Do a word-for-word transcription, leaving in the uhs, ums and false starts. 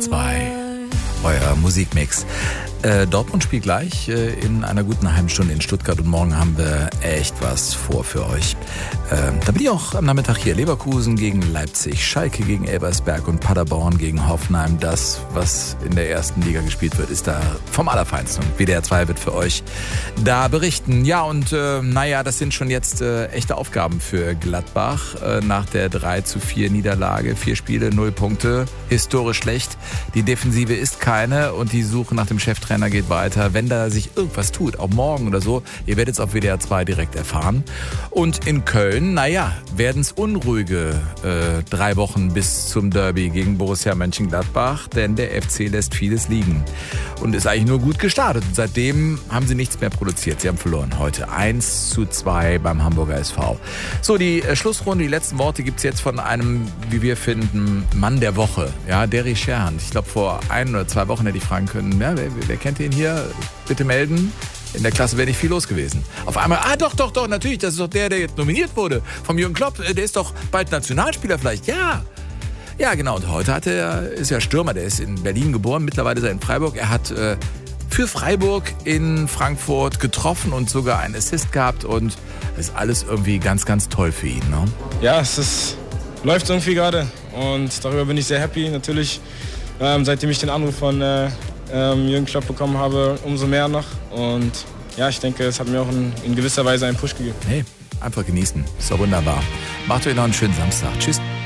zwei. Euer Musikmix. Äh, Dortmund spielt gleich äh, in einer guten halben Stunde in Stuttgart und morgen haben wir echt was vor für euch. Äh, da bin ich auch am Nachmittag hier. Leverkusen gegen Leipzig, Schalke gegen Elversberg und Paderborn gegen Hoffenheim. Das, was in der ersten Liga gespielt wird, ist da vom Allerfeinsten. Und W D R zwei wird für euch da berichten. Ja, und äh, naja, das sind schon jetzt äh, echte Aufgaben für Gladbach. Äh, nach der drei zu vier Niederlage, vier Spiele, null Punkte, historisch schlecht. Die Defensive ist keine und die Suche nach dem Cheftrainer geht weiter. Wenn da sich irgendwas tut, auch morgen oder so, ihr werdet es auf W D R zwei direkt erfahren. Und in Köln, naja, werden es unruhige äh, drei Wochen bis zum Derby gegen Borussia Mönchengladbach, denn der F C lässt vieles liegen und ist eigentlich nur gut gestartet. Und seitdem haben sie nichts mehr produziert. Sie haben verloren heute eins zu zwei beim Hamburger S V. So, die äh, Schlussrunde, die letzten Worte gibt es jetzt von einem, wie wir finden, Mann der Woche. Ja, Derry Sherhand. Ich glaube, vor ein oder zwei Wochen hätte ich fragen können, ja, wer, wer kennt ihn hier? Bitte melden. In der Klasse wäre nicht viel los gewesen. Auf einmal, ah doch, doch, doch, natürlich, das ist doch der, der jetzt nominiert wurde. Vom Jürgen Klopp, der ist doch bald Nationalspieler vielleicht. Ja, ja genau. Und heute hat er, ist ja Stürmer, der ist in Berlin geboren, mittlerweile ist er in Freiburg. Er hat äh, für Freiburg in Frankfurt getroffen und sogar einen Assist gehabt und ist alles irgendwie ganz, ganz toll für ihn. Ne? Ja, es ist, läuft irgendwie gerade und darüber bin ich sehr happy. Natürlich, ähm, seitdem ich den Anruf von äh, ähm, Jürgen Klopp bekommen habe, umso mehr noch. Und ja, ich denke, es hat mir auch in, in gewisser Weise einen Push gegeben. Hey, einfach genießen. Ist doch wunderbar. Macht euch noch einen schönen Samstag. Tschüss.